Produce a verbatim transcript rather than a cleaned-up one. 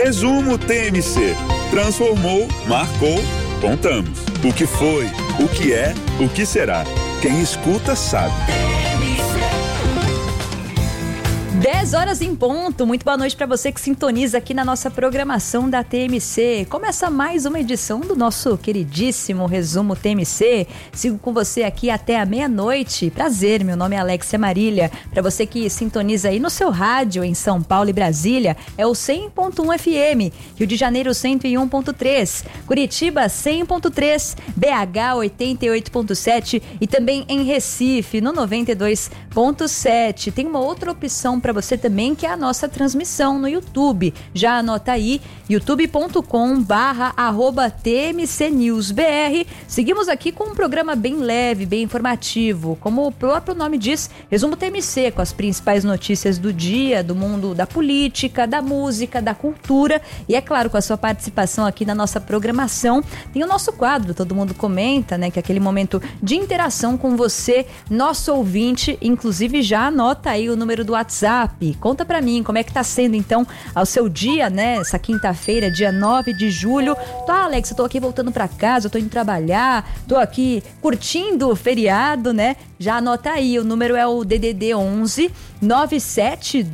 Resumo T M C. Transformou, marcou, contamos. O que foi, o que é, o que será. Quem escuta sabe. dez horas em ponto. Muito boa noite para você que sintoniza aqui na nossa programação da T M C. Começa mais uma edição do nosso queridíssimo Resumo T M C. Sigo com você aqui até a meia-noite. Prazer, meu nome é Alexia Marília. Para você que sintoniza aí no seu rádio em São Paulo e Brasília, é o cem ponto um F M. Rio de Janeiro cento e um ponto três. Curitiba cem ponto três. B H oitenta e oito ponto sete. E também em Recife no noventa e dois ponto sete. Tem uma outra opção para você também, que é a nossa transmissão no YouTube. Já anota aí, youtube ponto com barra arroba T M C News B R. Seguimos aqui com um programa bem leve, bem informativo, como o próprio nome diz, Resumo T M C, com as principais notícias do dia, do mundo da política, da música, da cultura e, é claro, com a sua participação aqui na nossa programação. Tem o nosso quadro, Todo Mundo Comenta, né, que é aquele momento de interação com você, nosso ouvinte. Inclusive, já anota aí o número do WhatsApp. Conta pra mim como é que tá sendo então ao seu dia, né? Essa quinta-feira, dia nove de julho. Tá, Alex, eu tô aqui voltando pra casa, eu tô indo trabalhar, tô aqui curtindo o feriado, né? Já anota aí, o número é o D D D onze nove sete